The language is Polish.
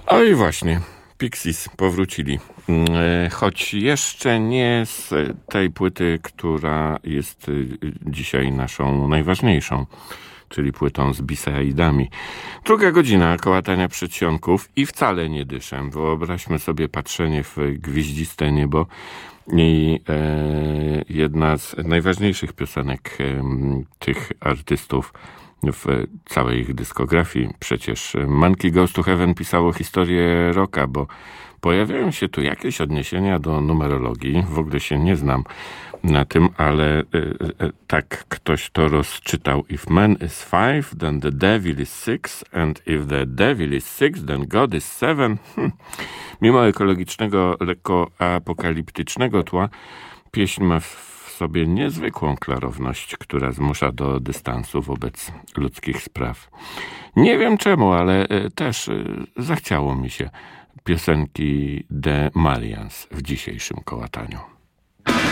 Oj właśnie, Pixies powrócili. Choć jeszcze nie z tej płyty, która jest dzisiaj naszą najważniejszą, czyli płytą z B-side'ami. Druga godzina kołatania przedsionków i wcale nie dyszę. Wyobraźmy sobie patrzenie w gwieździste niebo i jedna z najważniejszych piosenek tych artystów w całej ich dyskografii. Przecież Monkey Goes to Heaven pisało historię rocka, bo pojawiają się tu jakieś odniesienia do numerologii. W ogóle się nie znam na tym, ale tak ktoś to rozczytał. If man is 5, then the devil is 6, and if the devil is 6, then God is 7. Mimo ekologicznego, lekko apokaliptycznego tła, pieśń ma w sobie niezwykłą klarowność, która zmusza do dystansu wobec ludzkich spraw. Nie wiem czemu, ale też zachciało mi się piosenki The Malians w dzisiejszym kołataniu.